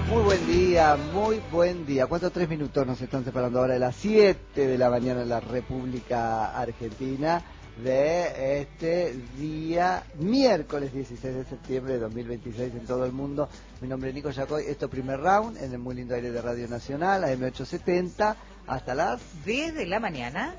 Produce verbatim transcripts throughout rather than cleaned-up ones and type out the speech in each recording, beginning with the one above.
Muy buen día, muy buen día. ¿Cuántos tres minutos nos están separando ahora de las siete de la mañana en la República Argentina de este día miércoles dieciséis de septiembre de dos mil veintiséis en todo el mundo? Mi nombre es Nico Yacoy, esto es Primer Round en el muy lindo aire de Radio Nacional, A M ochocientos setenta, hasta las diez de la mañana.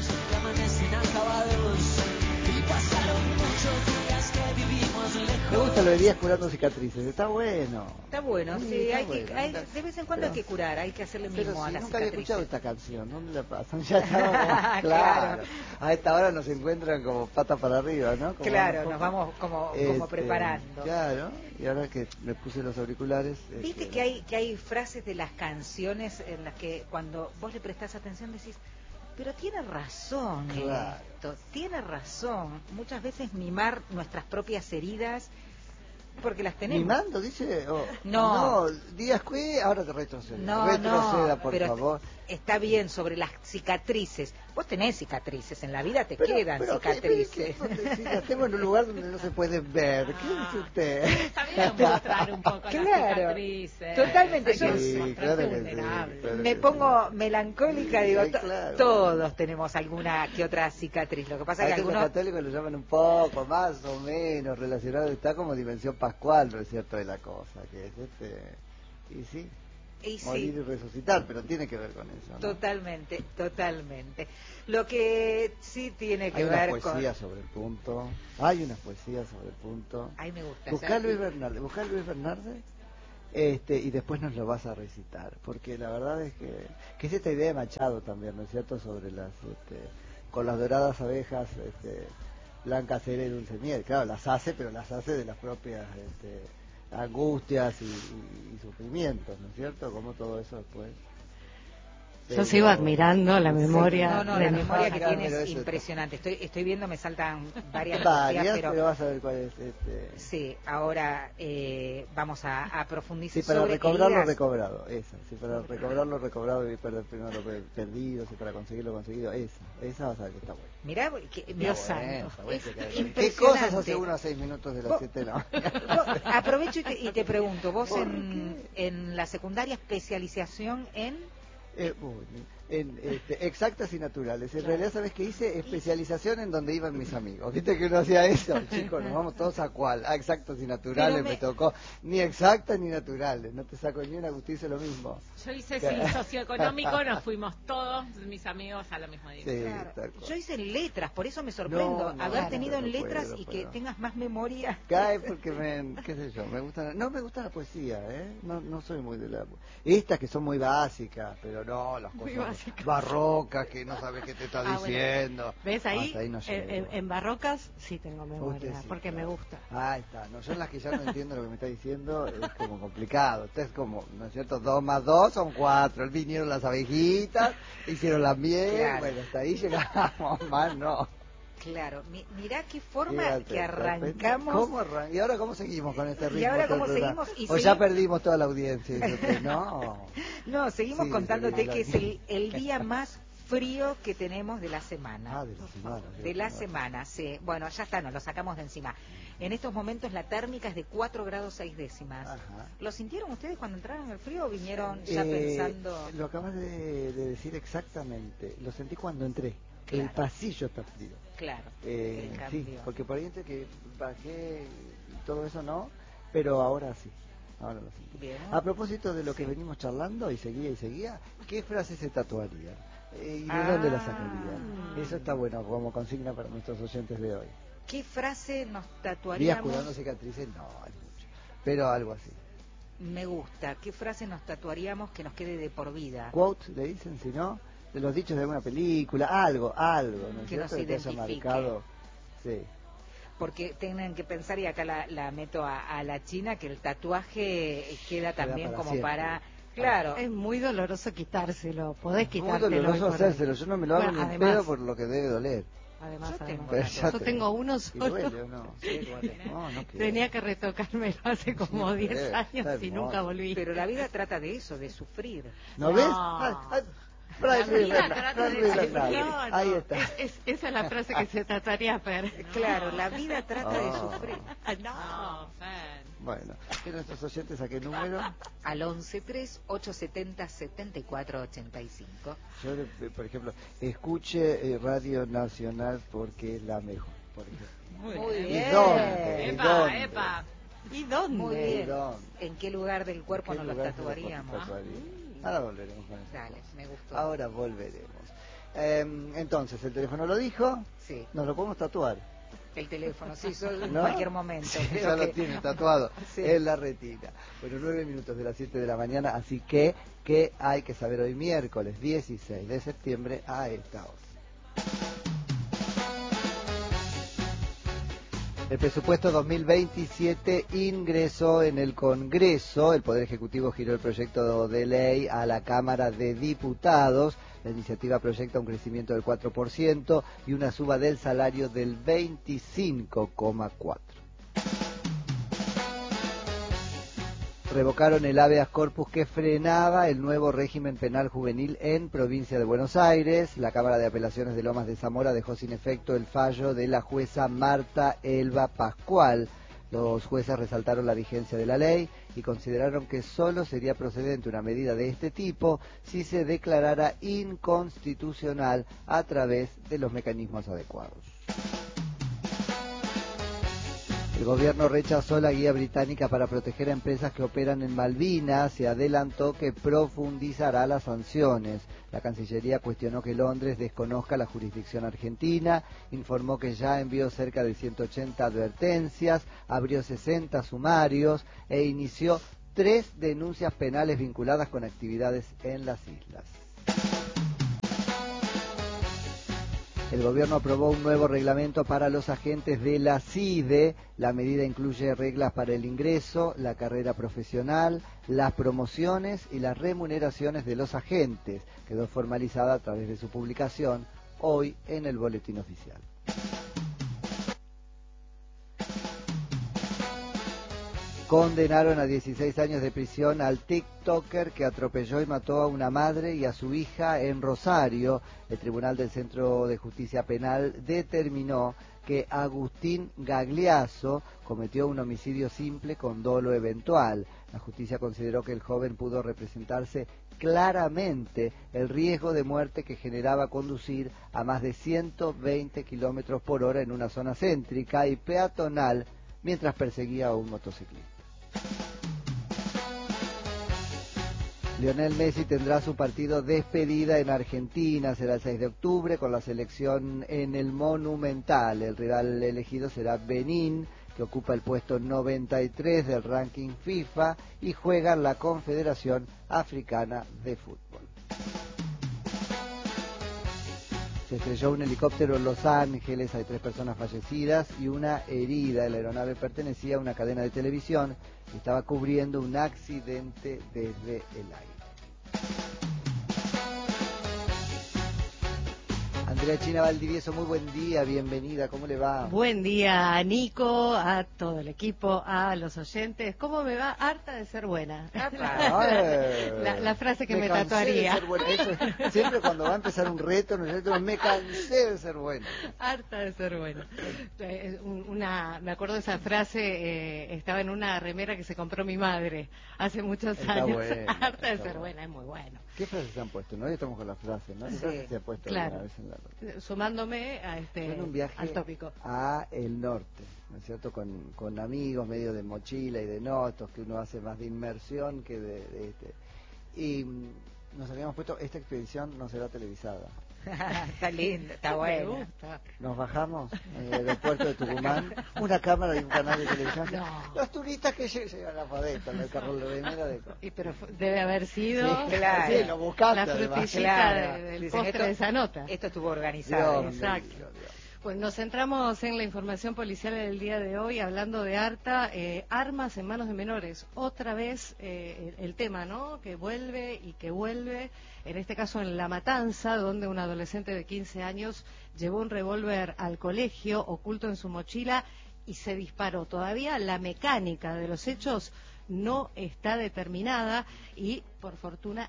Me gusta lo de días curando cicatrices, está bueno. Está bueno, sí, sí está hay bueno. que, hay, de vez en cuando Pero, hay que curar, hay que hacerle pero mismo si a las nunca había cicatrices. escuchado esta canción, ¿dónde la pasan? Ya estamos, claro. Claro. A esta hora nos encuentran como patas para arriba, ¿no? Como Claro, vamos, nos vamos como, este, como preparando. Claro, y ahora que me puse los auriculares... Viste este, que hay que hay frases de las canciones en las que cuando vos le prestás atención decís, pero tiene razón Claro. esto, tiene razón. Muchas veces mimar nuestras propias heridas porque las tenemos. ¿Mimando, dice? Oh, No. No, días que... Ahora te retroceda. No, retroceda, no, por pero favor. está bien sobre las cicatrices. Vos tenés cicatrices, en la vida te Pero, quedan pero, cicatrices. ¿qué, qué, si las tengo en un lugar donde no se pueden ver? ¿Qué dice usted? Está bien mostrar un poco Claro, las cicatrices. totalmente. Hay que Sí, mostrarse claro que sí, vulnerable. claro. Me pongo melancólica, digo, Sí, to- claro. todos tenemos alguna que otra cicatriz. Lo que pasa es Hay que que los algunos... católicos lo llaman un poco más o menos relacionado, está como dimensión pascual, ¿no es cierto?, de la cosa, que es este, y sí, Y sí, morir y resucitar, pero tiene que ver con eso, ¿no? totalmente, totalmente. Lo que sí tiene que Hay ver una con... poesía sobre el punto, hay unas poesías sobre el punto. Ay, me gusta. Buscá ¿sabes? Luis Bernarde, buscá Luis Bernarde, este, y después nos lo vas a recitar, porque la verdad es que, que es esta idea de Machado también, ¿no es cierto?, sobre las, este, con las doradas abejas, este, blanca cera y dulce miel, claro, las hace, pero las hace de las propias, este, angustias y, y, y sufrimientos, ¿no es cierto?, como todo eso después. Yo Pero... sigo admirando la memoria. No, no, de la mi memoria padre. que Claro, tiene pero es eso impresionante. Estoy estoy viendo, me saltan varias varias, poesías, pero... pero... vas a ver cuál es, este... Sí, ahora eh, vamos a, a profundizar Sí, para sobre recobrar lo heridas. recobrado, esa, sí, para recobrar lo recobrado y perder primero lo perdido, sí, para conseguir lo conseguido, esa, esa vas a ver que está buena. Mirá, que, Dios Está buena, santo. está buena, Es que cae- ¿Qué impresionante. cosas hace uno a seis minutos de las Vos- siete de la mañana? Vos- aprovecho y te, y te pregunto, vos ¿Por en, en la secundaria especialización en... Eh, uy, en este, exactas y naturales. En Claro. realidad, ¿sabes qué hice? Especialización en donde iban mis amigos. ¿Viste que uno hacía eso? Chicos, nos vamos todos a cuál. A exactos y naturales Pero me... me- tocó. Ni exactas ni naturales. No te saco ni una, Agustín hizo lo mismo. Yo hice sí, socioeconómico, nos fuimos todos mis amigos a la misma Sí, dirección. Claro, tal cual. yo hice letras, por eso me sorprendo No, no, haber no tenido puedo, en letras no y puedo. que tengas más memoria. Cae porque me, qué sé yo, me gusta, no me gusta la poesía, ¿eh? No, no soy muy de la... Estas que son muy básicas, pero no, las Muy cosas básicas. barrocas que no sabes qué te está Ah, bueno. diciendo. ¿Ves ahí? Hasta ahí no en, llego. en- en barrocas sí tengo memoria, Usted sí, porque claro. me gusta. Ahí está, no, yo en las que ya no entiendo lo que me está diciendo es como complicado. Usted es como, ¿no es cierto? Dos más dos son cuatro. Vinieron las abejitas, hicieron la miel, Claro. bueno, hasta ahí llegamos, más no. Claro, mi- mirá qué forma Fíjate, que arrancamos. ¿Cómo arran- ¿Y ahora cómo seguimos con este ritmo? ¿Y ahora todo el cómo programa? seguimos? Y ¿O ya segui- perdimos toda la audiencia? Dice usted, no. No, seguimos Sí, contándote seguimos que es aquí. el, el día más frío que tenemos de la semana. Ah, de la semana. De la semana, sí. Bueno, ya está, nos lo sacamos de encima. En estos momentos la térmica es de cuatro grados seis décimas. Ajá. ¿Lo sintieron ustedes cuando entraron en el frío o vinieron ya Eh, pensando...? Lo acabas de, de decir exactamente. Lo sentí cuando entré. Claro. El pasillo está frío. Claro, Eh, el sí, cambio. porque por ahí entre que bajé y todo eso no, pero ahora sí. Ahora lo sentí. Bien. A propósito de lo que Sí. venimos charlando y seguía y seguía, ¿qué frase se tatuaría? Eh, ¿Y de Ah. dónde la sacaría? Eso está bueno como consigna para nuestros oyentes de hoy. ¿Qué frase nos Días tatuaríamos? curando cicatrices, no, hay mucho. Pero algo así. Me gusta. ¿Qué frase nos tatuaríamos que nos quede de por vida? Quote, le dicen, si no, de los dichos de alguna película, algo, algo, ¿no es Que cierto? nos Que te haya identifique. marcado. Sí. Porque tienen que pensar, y acá la, la meto a, a la China, que el tatuaje queda también para como siempre. para... Claro, Es muy doloroso quitárselo, podés Muy quitártelo. doloroso hoy por hacérselo, hoy. yo no me lo hago Bueno, ni en además- pedo por lo que debe doler. Además, Yo tengo además. Pero ya Yo te- tengo uno ¿Y solo. duele o no? Sí, duele. No, no quiero. Tenía que retocármelo hace como Sí, diez está años y hermoso. nunca volví. pero la vida trata de eso, de sufrir. ¿No, No. ves? Ay, ay, Brian La Luis vida Bernal, trata Brian de Luis sufrir. Bernal. No, no, Ahí está. es- es- esa es la frase que se trataría, Per. Claro, la vida trata de Oh. sufrir. Ah, No, no. Fer. Bueno, ¿que nuestros oyentes a qué número? Al once tres ocho setenta setenta y cuatro ochenta y cinco. Yo, le- por ejemplo, escuche eh, Radio Nacional porque es la mejor, por ejemplo. Muy ¿Y bien. dónde? ¿Y Epa, dónde? epa. ¿Y dónde? Muy bien. ¿Dónde? ¿En qué lugar del cuerpo ¿En qué nos los lugar se lo tatuaríamos? tatuaría? Ahora volveremos con eso. Dale, me gustó. Ahora volveremos. Eh, entonces, el teléfono lo dijo, Sí, nos lo podemos tatuar. el teléfono, sí, solo en ¿No? cualquier momento. Sí, Creo ya lo que- tiene tatuado Sí. en la retina. Bueno, nueve minutos de las siete de la mañana, así que, ¿qué hay que saber hoy miércoles dieciséis de septiembre a esta hora? El presupuesto dos mil veintisiete ingresó en el Congreso. El Poder Ejecutivo giró el proyecto de ley a la Cámara de Diputados. La iniciativa proyecta un crecimiento del cuatro por ciento y una suba del salario del veinticinco coma cuatro por ciento. Revocaron el habeas corpus que frenaba el nuevo régimen penal juvenil en Provincia de Buenos Aires. La Cámara de Apelaciones de Lomas de Zamora dejó sin efecto el fallo de la jueza Marta Elba Pascual. Los jueces resaltaron la vigencia de la ley y consideraron que solo sería procedente una medida de este tipo si se declarara inconstitucional a través de los mecanismos adecuados. El gobierno rechazó la guía británica para proteger a empresas que operan en Malvinas y adelantó que profundizará las sanciones. La Cancillería cuestionó que Londres desconozca la jurisdicción argentina, informó que ya envió cerca de ciento ochenta advertencias, abrió sesenta sumarios e inició tres denuncias penales vinculadas con actividades en las islas. El gobierno aprobó un nuevo reglamento para los agentes de la CIDE. La medida incluye reglas para el ingreso, la carrera profesional, las promociones y las remuneraciones de los agentes. Quedó formalizada a través de su publicación hoy en el Boletín Oficial. Condenaron a dieciséis años de prisión al TikToker que atropelló y mató a una madre y a su hija en Rosario. El Tribunal del Centro de Justicia Penal determinó que Agustín Gagliasso cometió un homicidio simple con dolo eventual. La justicia consideró que el joven pudo representarse claramente el riesgo de muerte que generaba conducir a más de ciento veinte kilómetros por hora en una zona céntrica y peatonal mientras perseguía a un motociclista. Lionel Messi tendrá su partido despedida en Argentina, será el seis de octubre con la selección en el Monumental. El rival elegido será Benín, que ocupa el puesto noventa y tres del ranking FIFA y juega en la Confederación Africana de Fútbol. Se estrelló un helicóptero en Los Ángeles, hay tres personas fallecidas y una herida. La aeronave pertenecía a una cadena de televisión y estaba cubriendo un accidente desde el aire. Andrea China Valdivieso, muy buen día, bienvenida, ¿cómo le va? Buen día a Nico, a todo el equipo, a los oyentes. ¿Cómo me va? Harta de ser buena. la, la frase que me, me cansé tatuaría. De ser buena. Eso es, siempre cuando va a empezar un reto, ¿no es cierto? Me cansé de ser buena. Harta de ser buena. Eh, Una, me acuerdo de esa frase, eh, estaba en una remera que se compró mi madre hace muchos Está años. buena, Harta de está ser buena. buena, es muy bueno. ¿Qué frases se han puesto? No, hoy estamos con las frases, ¿no? ¿Qué Sí, frases se han puesto claro. alguna vez en la nota? Sumándome a este, Fue en un viaje al tópico. a el norte, ¿no es cierto? Con, con amigos, medio de mochila y de notos, que uno hace más de inmersión que de, de este. Y mm, nos habíamos puesto, esta expedición no será televisada. Está lindo, está Me bueno. gusta. Nos bajamos en el aeropuerto de Tucumán, una cámara y un canal de televisión. No. Los turistas que lle- llegan a Fadeta, en el carro de remera de... Y pero fu- debe haber sido Sí, claro. sí, lo buscaste la además. frutillita Claro. de- del Dicen, postre esto- de esa nota. Esto estuvo organizado. Dios Exacto. mío, Dios. Pues nos centramos en la información policial del día de hoy, hablando de harta, eh, armas en manos de menores. Otra vez eh, el, el tema, ¿no? Que vuelve y que vuelve, en este caso en La Matanza, donde un adolescente de quince años llevó un revólver al colegio, oculto en su mochila, y se disparó. Todavía la mecánica de los hechos no está determinada y por fortuna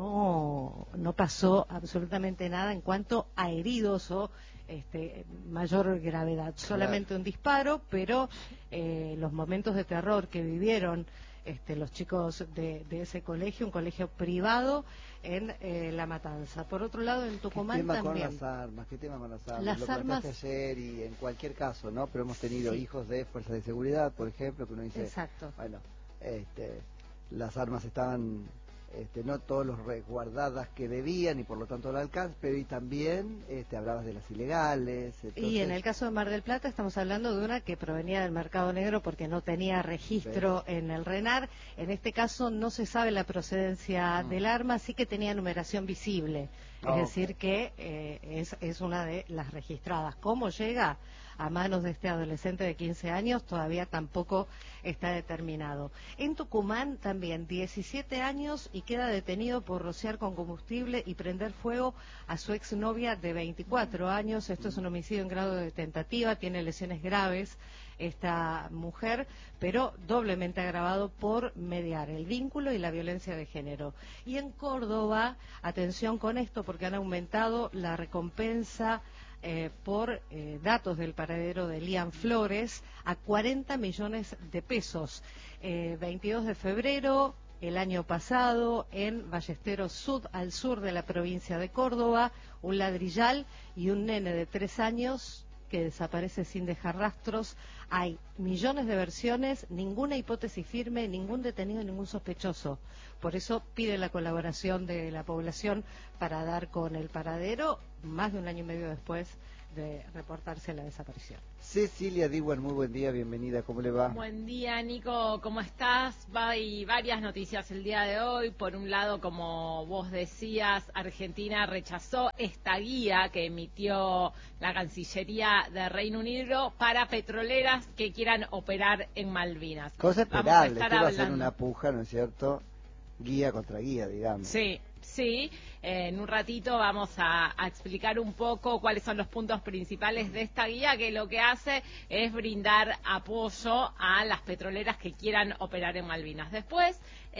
no, no pasó absolutamente nada en cuanto a heridos o este, mayor gravedad. Solamente Claro. un disparo, pero eh, los momentos de terror que vivieron este, los chicos de, de ese colegio, un colegio privado en eh, La Matanza. Por otro lado, en ¿Qué Tucumán tema también. con las armas? ¿Qué tema con las armas? Las Lo planteaste armas- ayer y en cualquier caso, ¿no? Pero hemos tenido Sí. hijos de fuerzas de seguridad, por ejemplo, que uno dice, Exacto. bueno, este, las armas estaban este, no todos los resguardadas que debían y por lo tanto al alcance, pero y también este, hablabas de las ilegales. Entonces, Y en el caso de Mar del Plata estamos hablando de una que provenía del mercado negro porque no tenía registro en el RENAR. En este caso no se sabe la procedencia Mm. del arma, sí que tenía numeración visible. Es Ah, decir, ok. que eh, es, es una de las registradas. ¿Cómo llega a manos de este adolescente de quince años? Todavía tampoco está determinado. En Tucumán también, diecisiete años y queda detenido por rociar con combustible y prender fuego a su exnovia de veinticuatro años. Esto es un homicidio en grado de tentativa, tiene lesiones graves esta mujer, pero doblemente agravado por mediar el vínculo y la violencia de género. Y en Córdoba, atención con esto porque han aumentado la recompensa Eh, por eh, datos del paradero de Lian Flores a cuarenta millones de pesos. Eh, veintidós de febrero, el año pasado, en Ballesteros Sud, al sur de la provincia de Córdoba, un ladrillal y un nene de tres años que desaparece sin dejar rastros. Hay millones de versiones, ninguna hipótesis firme, ningún detenido, ningún sospechoso. Por eso pide la colaboración de la población para dar con el paradero, más de un año y medio después de reportarse la desaparición. Cecilia Diwan, muy buen día, bienvenida, ¿cómo le va? Buen día, Nico, ¿cómo estás? Hay varias noticias el día de hoy. Por un lado, como vos decías, Argentina rechazó esta guía que emitió la Cancillería de Reino Unido para petroleras que quieran operar en Malvinas. Cosa Vamos a esperable, estar esto va a ser hablando. una puja, ¿no es cierto? Guía contra guía, digamos. Sí, sí. Eh, en un ratito vamos a, a explicar un poco cuáles son los puntos principales de esta guía, que lo que hace es brindar apoyo a las petroleras que quieran operar en Malvinas. Después,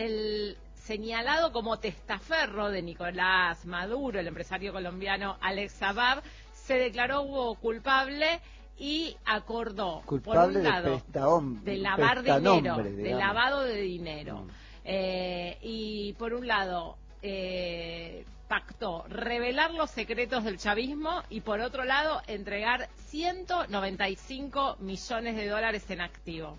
el señalado como testaferro de Nicolás Maduro, el empresario colombiano Alex Saab, se declaró culpable y acordó, Culpable por un lado, de, pestahom- de lavar dinero, pestanombre, de digamos. lavado de dinero. Mm. Eh, y por un lado, eh, pactó revelar los secretos del chavismo y por otro lado, entregar ciento noventa y cinco millones de dólares en activos.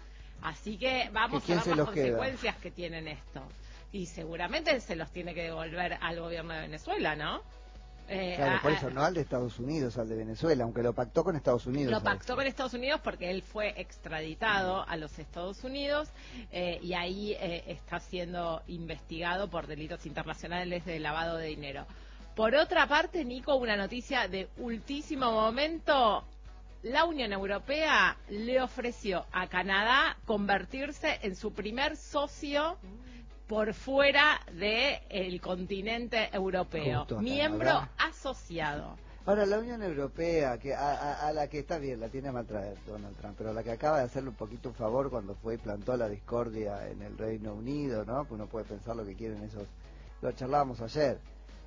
Así que vamos ¿Que quién a ver se las los queda? consecuencias que tienen esto. Y seguramente se los tiene que devolver al gobierno de Venezuela, ¿no? Eh, Claro, a- por a- eso, no al de Estados Unidos, al de Venezuela, aunque lo pactó con Estados Unidos. Lo ¿sabes? pactó con Estados Unidos porque él fue extraditado a los Estados Unidos eh, y ahí eh, está siendo investigado por delitos internacionales de lavado de dinero. Por otra parte, Nico, una noticia de ultísimo momento. La Unión Europea le ofreció a Canadá convertirse en su primer socio por fuera del continente europeo, Justo a miembro Canadá. asociado. Ahora, la Unión Europea, que a, a- a la que está bien, la tiene mal traer Donald Trump, pero a la que acaba de hacerle un poquito un favor cuando fue y plantó la discordia en el Reino Unido, ¿no? Pues uno puede pensar lo que quieren esos. Lo charlábamos ayer.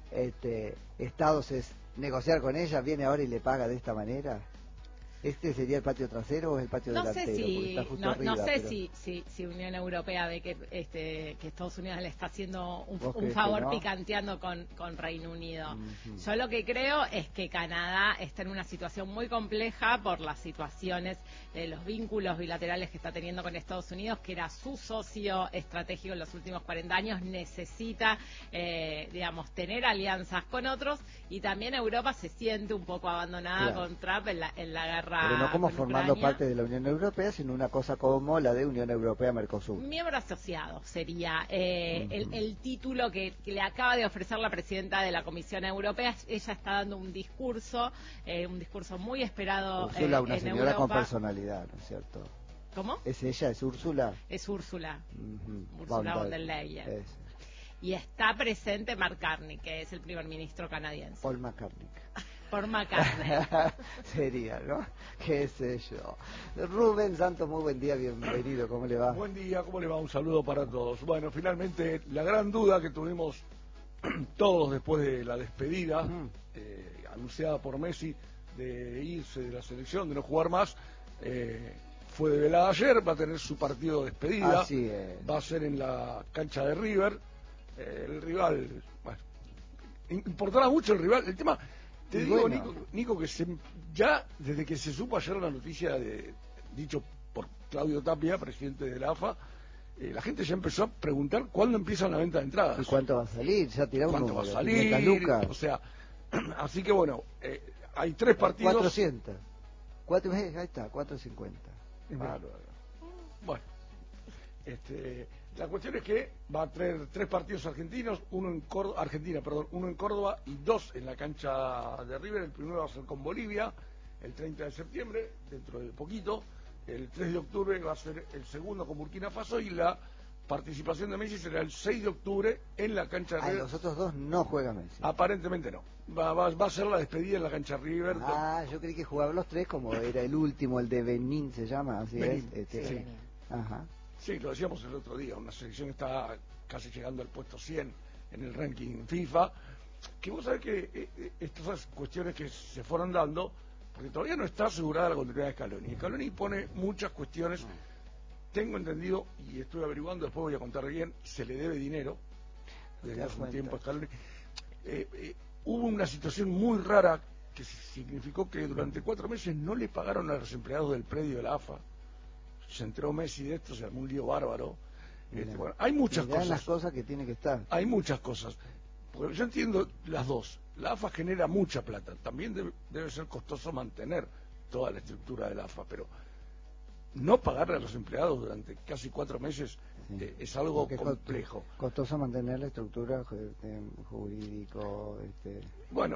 Este, Estados es negociar con ella, viene ahora y le paga de esta manera. ¿Este sería el patio trasero o es el patio No delantero? sé Porque si está justo no, arriba, no sé pero- si, si si Unión Europea ve que este que Estados Unidos le está haciendo un, ¿Vos un crees que favor no? picanteando con, con Reino Unido. Ujú. Yo lo que creo es que Canadá está en una situación muy compleja por las situaciones de los vínculos bilaterales que está teniendo con Estados Unidos, que era su socio estratégico en los últimos cuarenta años, necesita, eh, digamos, tener alianzas con otros, y también Europa se siente un poco abandonada Claro. con Trump en la, en la guerra Pero no como con formando Ucrania. parte de la Unión Europea, sino una cosa como la de Unión Europea-Mercosur. Miembro asociado sería eh, Ujú. el, el título que, que le acaba de ofrecer la presidenta de la Comisión Europea. Ella está dando un discurso, eh, un discurso muy esperado Úrsula, eh, una en señora con Europa. personalidad, ¿no es cierto? ¿Cómo? ¿Es ella? ¿Es Úrsula? Es Úrsula. Ujú. Úrsula Von von der- der Leyen. es Y está presente Mark Carney, que es el primer ministro canadiense. Paul McCartney. por McCartney. Sería, ¿no? Qué sé yo. Rubén Santos, muy buen día, bienvenido, ¿cómo le va? Buen día, ¿cómo le va? Un saludo para todos. Bueno, finalmente la gran duda que tuvimos todos después de la despedida mm. eh, anunciada por Messi de irse de la selección, de no jugar más, eh, fue develada ayer. Va a tener su partido de despedida. Así es. Va a ser en la cancha de River. Eh, el rival, bueno, importará mucho el rival. El tema, te y digo, bueno. Nico, Nico, que se, ya desde que se supo ayer la noticia de, dicho por Claudio Tapia, presidente de la A F A, eh, la gente ya empezó a preguntar cuándo empiezan la venta de entradas. ¿Y cuánto va a salir? Ya tiramos ¿Cuánto número, va a salir? Lucas. O sea, así que bueno, eh, hay tres partidos. cuatrocientos. Cuatro, ahí está, cuatrocientos cincuenta. Bárbaro. Bueno, este, la cuestión es que va a tener tres partidos argentinos, uno en Córdoba, Argentina, perdón, uno en Córdoba y dos en la cancha de River. El primero va a ser con Bolivia, el treinta de septiembre, dentro de poquito. El tres de octubre va a ser el segundo con Burkina Faso y la participación de Messi será el seis de octubre en la cancha de ah, River. Los otros dos no juegan Messi. Aparentemente no. Va, va, va a ser la despedida en la cancha River. Ah, yo creí que jugaban los tres como era el último, el de Benín se llama, así Benín, es. Este, sí. Benín. Ajá. Sí, lo decíamos el otro día, una selección que está casi llegando al puesto cien en el ranking FIFA, que vos sabés que eh, estas cuestiones que se fueron dando, porque todavía no está asegurada la continuidad de Scaloni. Scaloni pone muchas cuestiones, tengo entendido, y estoy averiguando, después voy a contar bien, se le debe dinero, desde hace un tiempo a Scaloni. Eh, eh, hubo una situación muy rara que significó que durante cuatro meses no le pagaron a los empleados del predio de la A F A. Se enteró Messi de esto, se armó un lío bárbaro. Este, bueno, hay muchas cosas. las cosas que tiene que estar. Hay muchas cosas. Porque yo entiendo las dos. La A F A genera mucha plata. También debe, debe ser costoso mantener toda la estructura de la A F A, pero no pagarle a los empleados durante casi cuatro meses sí. eh, es algo Porque complejo. Costoso mantener la estructura jurídico. Este... Bueno,